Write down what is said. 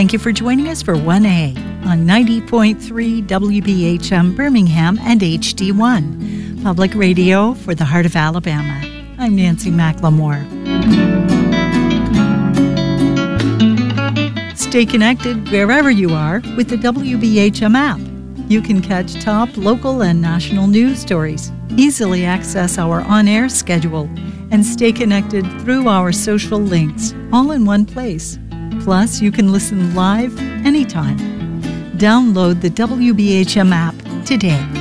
Thank you for joining us for 1A on 90.3 WBHM Birmingham and HD1, public radio for the heart of Alabama. I'm Nancy McLemore. Stay connected wherever you are with the WBHM app. You can catch top local and national news stories, easily access our on-air schedule, and stay connected through our social links, all in one place. Plus, you can listen live anytime. Download the WBHM app today.